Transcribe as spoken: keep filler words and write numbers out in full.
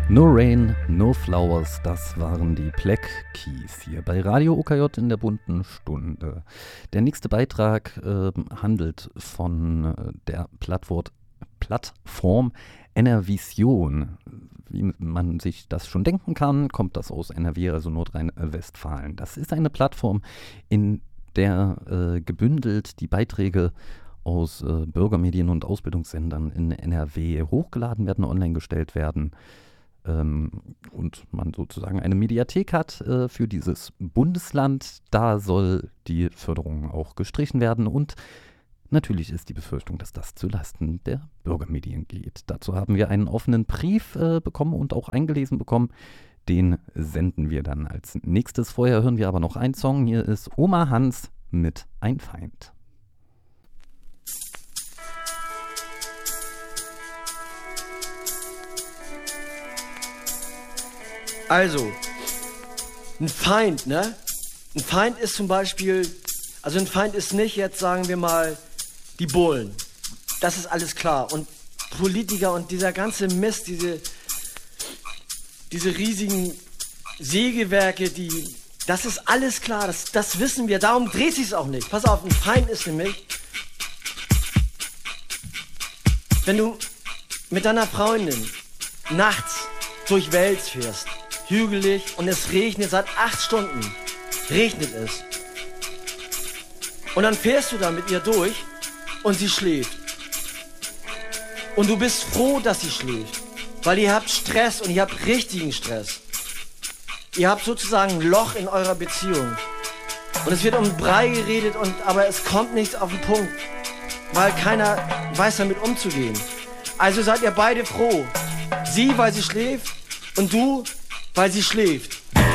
No Rain, No Flowers, das waren die Black Keys hier bei Radio O K J in der bunten Stunde. Der nächste Beitrag äh, handelt von äh, der Plattform, Plattform Enervision. Wie man sich das schon denken kann, kommt das aus N R W, also Nordrhein-Westfalen. Das ist eine Plattform, in der äh, gebündelt die Beiträge aus äh, Bürgermedien und Ausbildungssendern in N R W hochgeladen werden, online gestellt werden. Und man sozusagen eine Mediathek hat äh, für dieses Bundesland. Da soll die Förderung auch gestrichen werden und natürlich ist die Befürchtung, dass das zulasten der Bürgermedien geht. Dazu haben wir einen offenen Brief äh, bekommen und auch eingelesen bekommen. Den senden wir dann als nächstes. Vorher hören wir aber noch einen Song. Hier ist Oma Hans mit Ein Feind. Also, ein Feind, ne? Ein Feind ist zum Beispiel, also ein Feind ist nicht jetzt, sagen wir mal, die Bullen. Das ist alles klar. Und Politiker und dieser ganze Mist, diese, diese riesigen Sägewerke, die, das ist alles klar, das, das wissen wir, darum dreht sich's auch nicht. Pass auf, ein Feind ist nämlich, wenn du mit deiner Freundin nachts durch Wels fährst, hügelig und es regnet seit acht Stunden. Regnet es. Und dann fährst du da mit ihr durch und sie schläft. Und du bist froh, dass sie schläft. Weil ihr habt Stress und ihr habt richtigen Stress. Ihr habt sozusagen ein Loch in eurer Beziehung. Und es wird um Brei geredet, und, aber es kommt nichts auf den Punkt. Weil keiner weiß damit umzugehen. Also seid ihr beide froh. Sie, weil sie schläft und du, weil sie schläft.